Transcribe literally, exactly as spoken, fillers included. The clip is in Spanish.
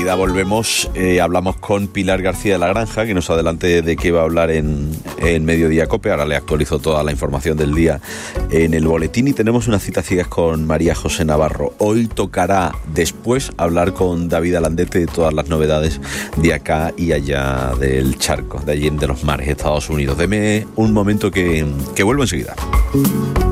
Enseguida volvemos, eh, hablamos con Pilar García de la Granja, que nos adelante de qué va a hablar en, en Mediodía Cope. Ahora le actualizo toda la información del día en el boletín, y tenemos unas citas ciegas con María José Navarro. Hoy tocará después hablar con David Alandete de todas las novedades de acá y allá del charco, de allí de los mares, Estados Unidos. Deme un momento que, que vuelvo enseguida.